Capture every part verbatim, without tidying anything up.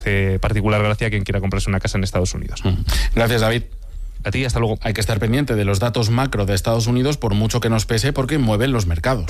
hace particular gracia a quien quiera comprarse una casa en Estados Unidos. Gracias, David. A ti, hasta luego. Hay que estar pendiente de los datos macro de Estados Unidos, por mucho que nos pese, porque mueven los mercados.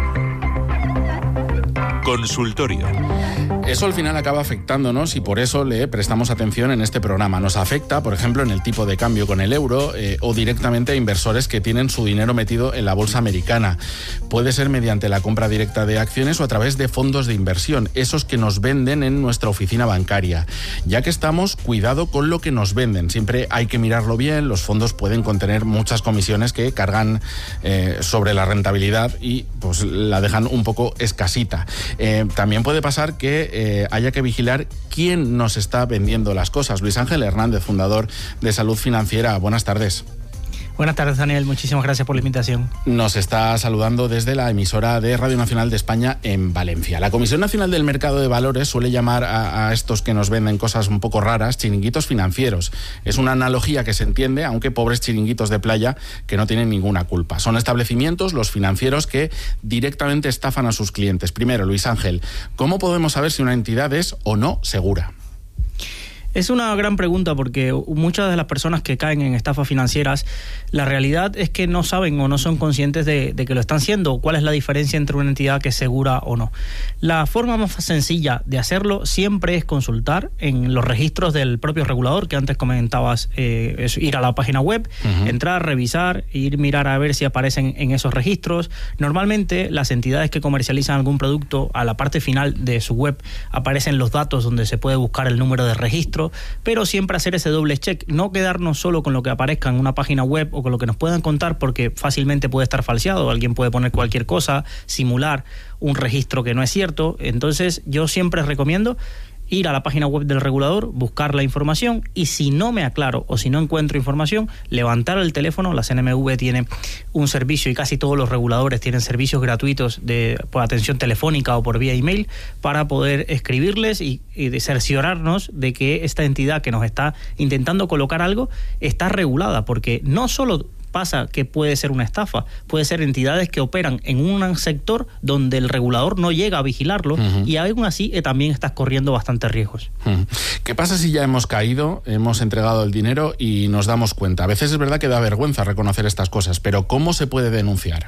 Consultorio. Eso al final acaba afectándonos y por eso le prestamos atención en este programa. Nos afecta, por ejemplo, en el tipo de cambio con el euro eh, o directamente a inversores que tienen su dinero metido en la bolsa americana. Puede ser mediante la compra directa de acciones o a través de fondos de inversión, esos que nos venden en nuestra oficina bancaria. Ya que estamos, cuidado con lo que nos venden. Siempre hay que mirarlo bien. Los fondos pueden contener muchas comisiones que cargan eh, sobre la rentabilidad y pues la dejan un poco escasita. Eh, también puede pasar que eh, haya que vigilar quién nos está vendiendo las cosas. Luis Ángel Hernández, fundador de Salud Financiera. Buenas tardes. Buenas tardes, Daniel. Muchísimas gracias por la invitación. Nos está saludando desde la emisora de Radio Nacional de España en Valencia. La Comisión Nacional del Mercado de Valores suele llamar a, a estos que nos venden cosas un poco raras chiringuitos financieros. Es una analogía que se entiende, aunque pobres chiringuitos de playa que no tienen ninguna culpa. Son establecimientos, los financieros, que directamente estafan a sus clientes. Primero, Luis Ángel, ¿cómo podemos saber si una entidad es o no segura? Es una gran pregunta porque muchas de las personas que caen en estafas financieras, la realidad es que no saben o no son conscientes de, de que lo están haciendo. ¿Cuál es la diferencia entre una entidad que es segura o no? La forma más sencilla de hacerlo siempre es consultar en los registros del propio regulador, que antes comentabas, eh, es ir a la página web, uh-huh. entrar, revisar, ir mirar a ver si aparecen en esos registros. Normalmente las entidades que comercializan algún producto, a la parte final de su web aparecen los datos donde se puede buscar el número de registro, pero siempre hacer ese doble check, no quedarnos solo con lo que aparezca en una página web o con lo que nos puedan contar, porque fácilmente puede estar falseado, alguien puede poner cualquier cosa, simular un registro que no es cierto. Entonces yo siempre recomiendo ir a la página web del regulador, buscar la información y si no me aclaro o si no encuentro información, levantar el teléfono. La C N M V tiene un servicio y casi todos los reguladores tienen servicios gratuitos de por atención telefónica o por vía email para poder escribirles y, y de cerciorarnos de que esta entidad que nos está intentando colocar algo está regulada, porque no solo pasa que puede ser una estafa, puede ser entidades que operan en un sector donde el regulador no llega a vigilarlo, uh-huh. y aún así eh, también estás corriendo bastantes riesgos. Uh-huh. ¿Qué pasa si ya hemos caído, hemos entregado el dinero y nos damos cuenta? A veces es verdad que da vergüenza reconocer estas cosas, pero ¿cómo se puede denunciar?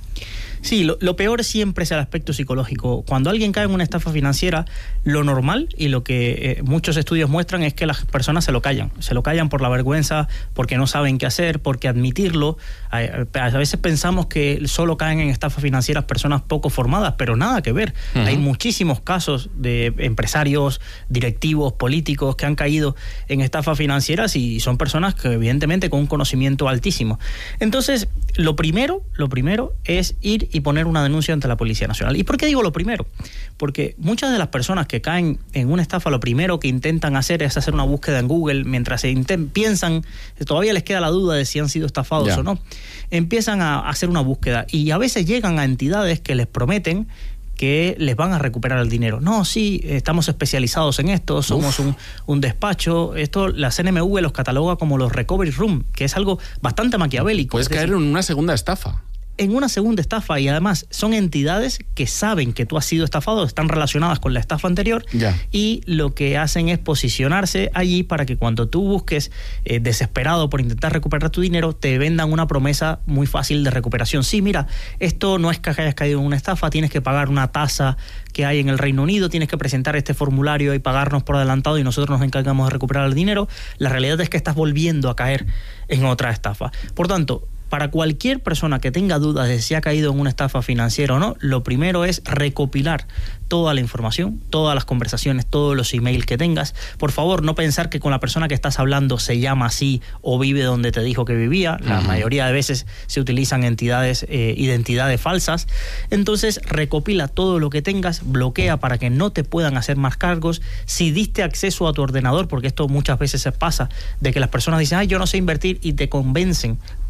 Sí, lo, lo peor siempre es el aspecto psicológico. Cuando alguien cae en una estafa financiera, lo normal y lo que eh, muchos estudios muestran es que las personas se lo callan. Se lo callan por la vergüenza, porque no saben qué hacer, porque admitirlo. A, a veces pensamos que solo caen en estafas financieras personas poco formadas, pero nada que ver. Uh-huh. Hay muchísimos casos de empresarios, directivos, políticos que han caído en estafas financieras y son personas que evidentemente con un conocimiento altísimo. Entonces, lo primero, lo primero es ir y poner una denuncia ante la Policía Nacional. ¿Y por qué digo lo primero? Porque muchas de las personas que caen en una estafa, lo primero que intentan hacer es hacer una búsqueda en Google, mientras se intent- piensan, todavía les queda la duda de si han sido estafados yeah. o no, empiezan a hacer una búsqueda y a veces llegan a entidades que les prometen que les van a recuperar el dinero. No, sí, estamos especializados en esto, somos un, un despacho. Esto la C N M V los cataloga como los recovery room, que es algo bastante maquiavélico. Puedes caer en una segunda estafa. En una segunda estafa, y además son entidades que saben que tú has sido estafado, están relacionadas con la estafa anterior, yeah. y lo que hacen es posicionarse allí para que cuando tú busques eh, desesperado por intentar recuperar tu dinero, te vendan una promesa muy fácil de recuperación. Sí, mira, esto no es que hayas caído en una estafa, tienes que pagar una tasa que hay en el Reino Unido, tienes que presentar este formulario y pagarnos por adelantado y nosotros nos encargamos de recuperar el dinero. La realidad es que estás volviendo a caer en otra estafa. Por tanto, para cualquier persona que tenga dudas de si ha caído en una estafa financiera o no, lo primero es recopilar toda la información, todas las conversaciones, todos los emails que tengas. Por favor, no pensar que con la persona que estás hablando se llama así o vive donde te dijo que vivía. La uh-huh. mayoría de veces se utilizan entidades, eh, identidades falsas. Entonces, recopila todo lo que tengas, bloquea para que no te puedan hacer más cargos. Si diste acceso a tu ordenador, porque esto muchas veces se pasa, de que las personas dicen, ay, yo no sé invertir, y te convencen para que tú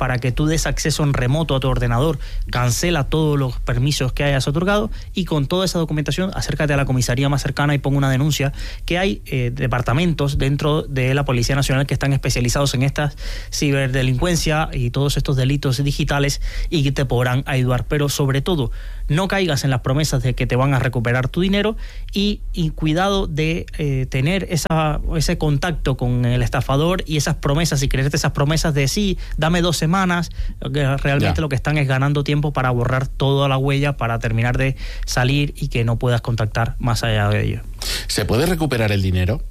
des acceso en remoto a tu ordenador, cancela todos los permisos que hayas otorgado y con toda esa documentación acércate a la comisaría más cercana y pon una denuncia, que hay eh, departamentos dentro de la Policía Nacional que están especializados en esta ciberdelincuencia y todos estos delitos digitales y que te podrán ayudar. Pero sobre todo, no caigas en las promesas de que te van a recuperar tu dinero y, y cuidado de eh, tener esa, ese contacto con el estafador y esas promesas y creerte esas promesas de sí, dame dos semanas, que realmente ya. Lo que están es ganando tiempo para borrar toda la huella, para terminar de salir y que no puedas contactar más allá de ello. ¿Se puede recuperar el dinero?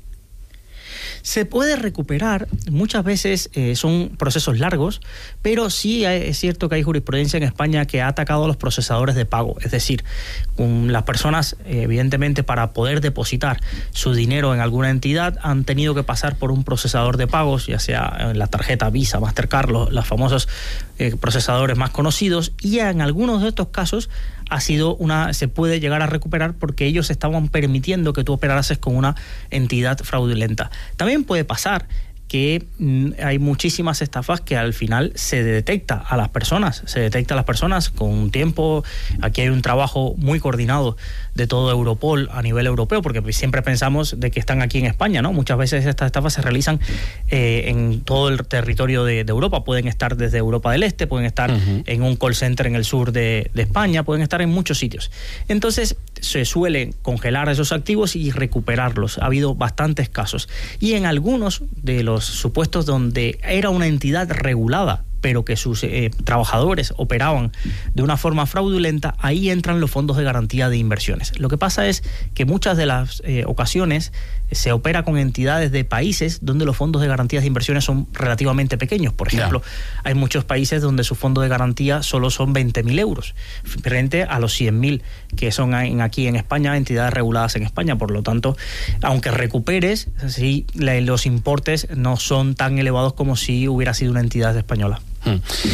Se puede recuperar, muchas veces eh, son procesos largos, pero sí es cierto que hay jurisprudencia en España que ha atacado a los procesadores de pago. Es decir, con las personas, eh, evidentemente, para poder depositar su dinero en alguna entidad, han tenido que pasar por un procesador de pagos, ya sea en la tarjeta Visa, Mastercard, los, los famosos eh, procesadores más conocidos, y en algunos de estos casos ha sido una, se puede llegar a recuperar porque ellos estaban permitiendo que tú operases con una entidad fraudulenta. También puede pasar que mm, hay muchísimas estafas que al final se detecta a las personas, se detecta a las personas con un tiempo. Aquí hay un trabajo muy coordinado de todo Europol a nivel europeo, porque siempre pensamos de que están aquí en España, ¿no? Muchas veces estas estafas se realizan eh, en todo el territorio de, de Europa. Pueden estar desde Europa del Este, pueden estar uh-huh. en un call center en el sur de, de España, pueden estar en muchos sitios. Entonces se suelen congelar esos activos y recuperarlos. Ha habido bastantes casos. Y en algunos de los supuestos donde era una entidad regulada, pero que sus eh, trabajadores operaban de una forma fraudulenta, ahí entran los fondos de garantía de inversiones. Lo que pasa es que muchas de las eh, ocasiones se opera con entidades de países donde los fondos de garantías de inversiones son relativamente pequeños. Por ejemplo, yeah. hay muchos países donde su fondo de garantía solo son veinte mil euros, frente a los cien mil que son en, aquí en España, entidades reguladas en España. Por lo tanto, aunque recuperes, sí, la, los importes no son tan elevados como si hubiera sido una entidad española. Hmm.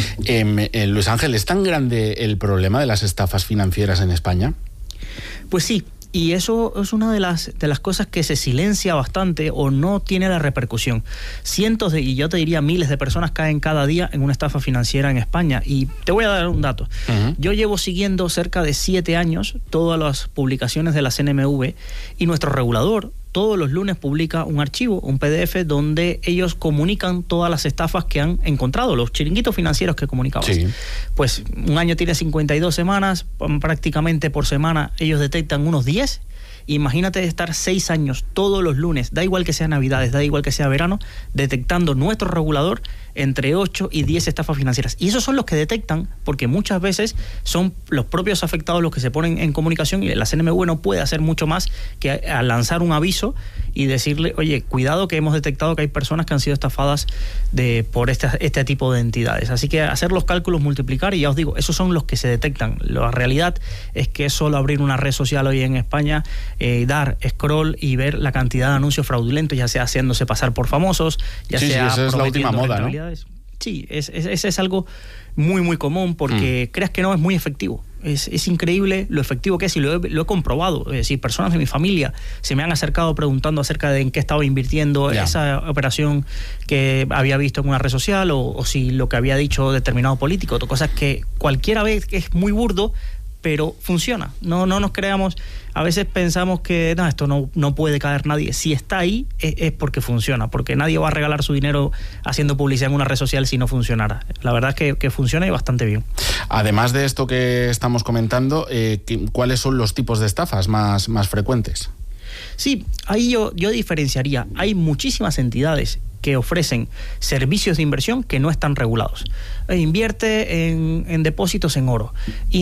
Eh, eh, Luis Ángel, ¿es tan grande el problema de las estafas financieras en España? Pues sí. Y eso es una de las, de las cosas que se silencia bastante o no tiene la repercusión. Cientos de, y yo te diría miles de personas caen cada día en una estafa financiera en España. Y te voy a dar un dato. Uh-huh. Yo llevo siguiendo cerca de siete años todas las publicaciones de la C N M V y nuestro regulador todos los lunes publica un archivo, un P D F, donde ellos comunican todas las estafas que han encontrado, los chiringuitos financieros que comunicamos. Sí. Pues un año tiene cincuenta y dos semanas, prácticamente por semana ellos detectan unos diez. Imagínate estar seis años todos los lunes, da igual que sea Navidades, da igual que sea verano, detectando nuestro regulador entre ocho y diez estafas financieras. Y esos son los que detectan, porque muchas veces son los propios afectados los que se ponen en comunicación y la C N M V no puede hacer mucho más que a, a lanzar un aviso y decirle, oye, cuidado que hemos detectado que hay personas que han sido estafadas de, por este, este tipo de entidades. Así que hacer los cálculos, multiplicar, y ya os digo, esos son los que se detectan. La realidad es que es solo abrir una red social hoy en España, eh, dar scroll y ver la cantidad de anuncios fraudulentos, ya sea haciéndose pasar por famosos, ya sí, sea sí, esa es la última moda, ¿no? Sí, es, es, es, es algo muy, muy común porque, mm. creas que no, es muy efectivo. Es, es increíble lo efectivo que es y lo he, lo he comprobado. Es decir, personas de mi familia se me han acercado preguntando acerca de en qué estaba invirtiendo yeah. esa operación que había visto en una red social o, o si lo que había dicho determinado político. Cosas que cualquiera ve que es muy burdo, pero funciona. No, no nos creamos, a veces pensamos que no, esto no, no puede caer nadie. Si está ahí es, es porque funciona, porque nadie va a regalar su dinero haciendo publicidad en una red social si no funcionara. La verdad es que, que funciona y bastante bien. Además de esto que estamos comentando, eh, ¿cuáles son los tipos de estafas más, más frecuentes? Sí, ahí yo, yo diferenciaría. Hay muchísimas entidades que ofrecen servicios de inversión que no están regulados. Eh, invierte en, en depósitos en oro,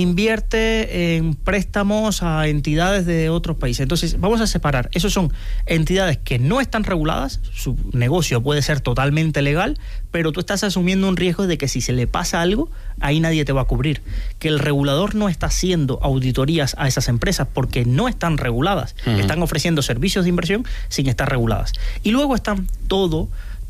invierte en préstamos a entidades de otros países. Entonces, vamos a separar. Esos son entidades que no están reguladas, su negocio puede ser totalmente legal, pero tú estás asumiendo un riesgo de que si se le pasa algo, ahí nadie te va a cubrir. Que el regulador no está haciendo auditorías a esas empresas porque no están reguladas. Uh-huh. Están ofreciendo servicios de inversión sin estar reguladas. Y luego están todo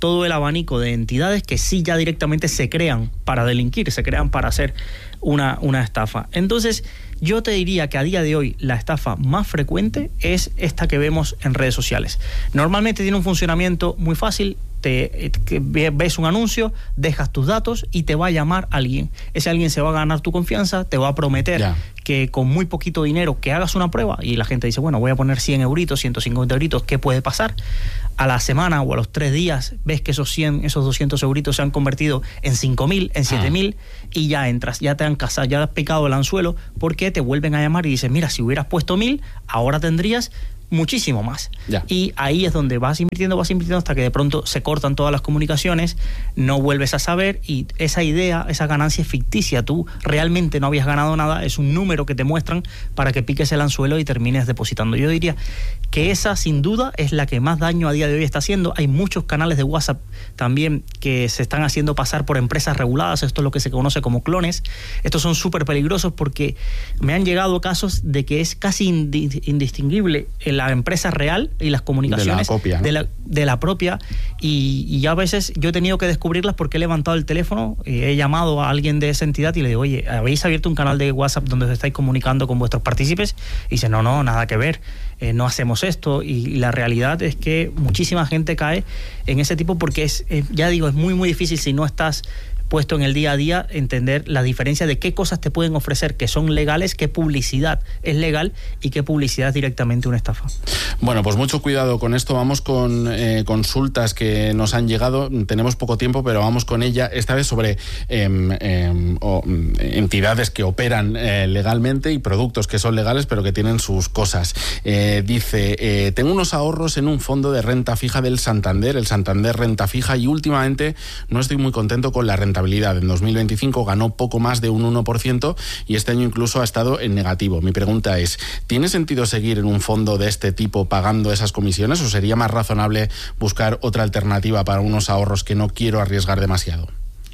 todo el abanico de entidades que sí ya directamente se crean para delinquir, se crean para hacer una, una estafa. Entonces, yo te diría que a día de hoy la estafa más frecuente es esta que vemos en redes sociales. Normalmente tiene un funcionamiento muy fácil. Te, te, ves un anuncio, dejas tus datos y te va a llamar alguien. Ese alguien se va a ganar tu confianza, te va a prometer yeah. que con muy poquito dinero que hagas una prueba, y la gente dice, bueno, voy a poner cien euritos, ciento cincuenta euritos, ¿qué puede pasar? A la semana o a los tres días ves que esos cien, esos doscientos euritos se han convertido en cinco mil, en siete mil ah. y ya entras, ya te han casado, ya has picado el anzuelo, porque te vuelven a llamar y dicen, mira, si hubieras puesto mil, ahora tendrías muchísimo más. Ya. Y ahí es donde vas invirtiendo, vas invirtiendo hasta que de pronto se cortan todas las comunicaciones, no vuelves a saber y esa idea, esa ganancia es ficticia. Tú realmente no habías ganado nada, es un número que te muestran para que piques el anzuelo y termines depositando. Yo diría que esa sin duda es la que más daño a día de hoy está haciendo. Hay muchos canales de WhatsApp también que se están haciendo pasar por empresas reguladas. Esto es lo que se conoce como clones. Estos son súper peligrosos porque me han llegado casos de que es casi indistinguible el la empresa real y las comunicaciones de la, copia, ¿no? de la, de la propia y, y a veces yo he tenido que descubrirlas porque he levantado el teléfono y he llamado a alguien de esa entidad y le digo, oye, ¿habéis abierto un canal de WhatsApp donde os estáis comunicando con vuestros partícipes? Y dice, no, no, nada que ver, eh, no hacemos esto. Y, y la realidad es que muchísima gente cae en ese tipo porque es, eh, ya digo, es muy muy difícil si no estás puesto en el día a día, entender la diferencia de qué cosas te pueden ofrecer que son legales, qué publicidad es legal y qué publicidad es directamente una estafa. Bueno, pues mucho cuidado con esto. Vamos con eh, consultas que nos han llegado. Tenemos poco tiempo, pero vamos con ella. Esta vez sobre eh, eh, o, entidades que operan eh, legalmente y productos que son legales, pero que tienen sus cosas. Eh, dice, eh, tengo unos ahorros en un fondo de renta fija del Santander, el Santander Renta Fija, y últimamente no estoy muy contento con la rentabilidad. En dos mil veinticinco ganó poco más de un uno por ciento y este año incluso ha estado en negativo. Mi pregunta es, ¿tiene sentido seguir en un fondo de este tipo pagando esas comisiones o sería más razonable buscar otra alternativa para unos ahorros que no quiero arriesgar demasiado?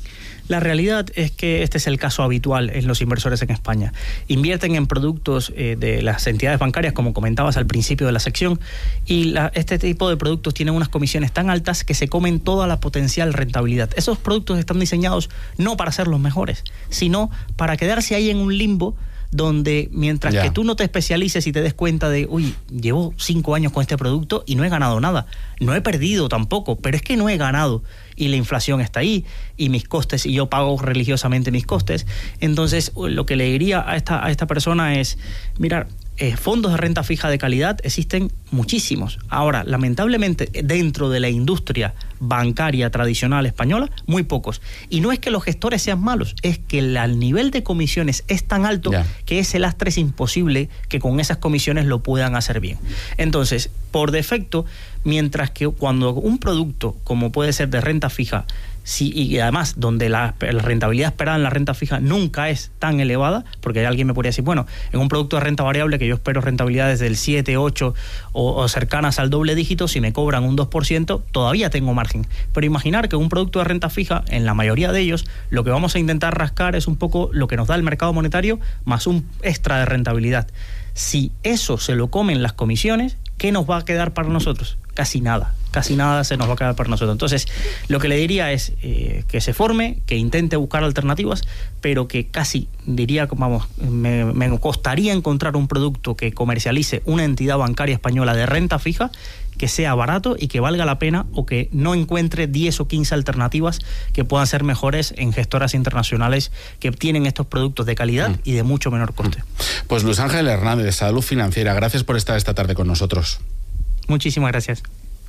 La realidad es que este es el caso habitual en los inversores en España. Invierten en productos eh, de las entidades bancarias, como comentabas al principio de la sección, y la, este tipo de productos tienen unas comisiones tan altas que se comen toda la potencial rentabilidad. Esos productos están diseñados no para ser los mejores, sino para quedarse ahí en un limbo donde mientras yeah. que tú no te especialices y te des cuenta de, uy, llevo cinco años con este producto y no he ganado nada, no he perdido tampoco, pero es que no he ganado y la inflación está ahí y mis costes, y yo pago religiosamente mis costes. Entonces lo que le diría a esta, a esta persona es, mirar, Eh, fondos de renta fija de calidad existen muchísimos. Ahora, lamentablemente, dentro de la industria bancaria tradicional española, muy pocos. Y no es que los gestores sean malos, es que el, el nivel de comisiones es tan alto yeah. que ese lastre es imposible que con esas comisiones lo puedan hacer bien. Entonces, por defecto, mientras que cuando un producto, como puede ser de renta fija, sí, y además donde la, la rentabilidad esperada en la renta fija nunca es tan elevada, porque alguien me podría decir, bueno, en un producto de renta variable que yo espero rentabilidades del siete, ocho o, o cercanas al doble dígito, si me cobran un dos por ciento, todavía tengo margen. Pero imaginar que un producto de renta fija, en la mayoría de ellos, lo que vamos a intentar rascar es un poco lo que nos da el mercado monetario más un extra de rentabilidad. Si eso se lo comen las comisiones, ¿qué nos va a quedar para nosotros? Casi nada, casi nada se nos va a quedar para nosotros. Entonces, lo que le diría es eh, que se forme, que intente buscar alternativas, pero que casi, diría, vamos, me, me costaría encontrar un producto que comercialice una entidad bancaria española de renta fija, que sea barato y que valga la pena, o que no encuentre diez o quince alternativas que puedan ser mejores en gestoras internacionales que tienen estos productos de calidad mm. y de mucho menor coste. Pues Luis Ángel Hernández, de Salud Financiera, gracias por estar esta tarde con nosotros. Muchísimas gracias.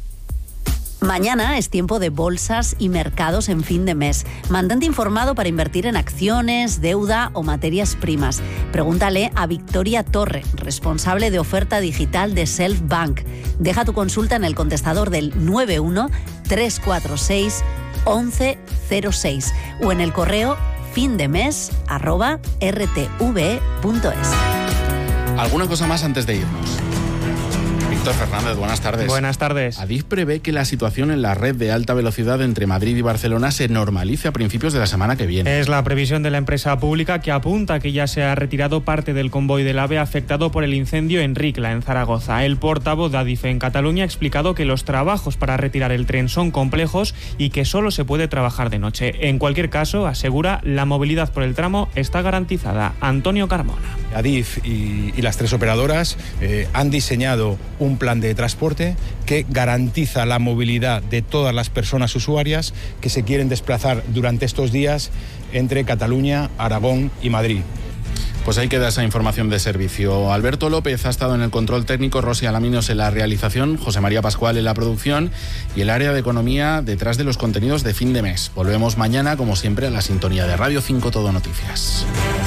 Mañana es tiempo de bolsas y mercados en fin de mes. Mantente informado para invertir en acciones, deuda o materias primas. Pregúntale a Victoria Torre, responsable de oferta digital de Self Bank. Deja tu consulta en el contestador del nueve uno tres cuatro seis once cero seis o en el correo findemes arroba r t v punto es. ¿Alguna cosa más antes de irnos? Víctor Fernández, buenas tardes. Buenas tardes. Adif prevé que la situación en la red de alta velocidad entre Madrid y Barcelona se normalice a principios de la semana que viene. Es la previsión de la empresa pública, que apunta que ya se ha retirado parte del convoy del AVE afectado por el incendio en Ricla, en Zaragoza. El portavoz de Adif en Cataluña ha explicado que los trabajos para retirar el tren son complejos y que solo se puede trabajar de noche. En cualquier caso, asegura, la movilidad por el tramo está garantizada. Antonio Carmona. Adif y, y las tres operadoras eh, han diseñado un plan de transporte que garantiza la movilidad de todas las personas usuarias que se quieren desplazar durante estos días entre Cataluña, Aragón y Madrid. Pues ahí queda esa información de servicio. Alberto López ha estado en el control técnico, Rosy Alaminos en la realización, José María Pascual en la producción y el área de economía detrás de los contenidos de fin de mes. Volvemos mañana, como siempre, a la sintonía de Radio cinco Todo Noticias.